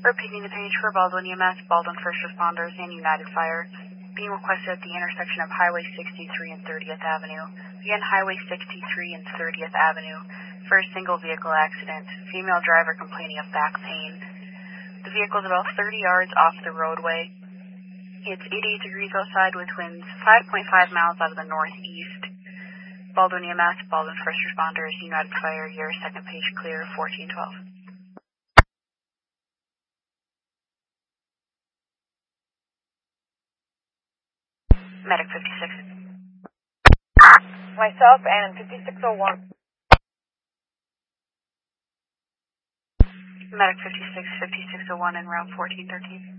Repeating the page for Baldwin EMS, Baldwin First Responders, and United Fire. Being requested at the intersection of Highway 63 and 30th Avenue. Again, Highway 63 and 30th Avenue for a single vehicle accident. Female driver complaining of back pain. The vehicle is about 30 yards off the roadway. It's 88 degrees outside with winds 5.5 miles out of the northeast. Baldwin EMS, Baldwin First Responders, United Fire, your second page clear, 1412. Medic 56. Myself and 5601. Medic 56, 5601 and route 1413.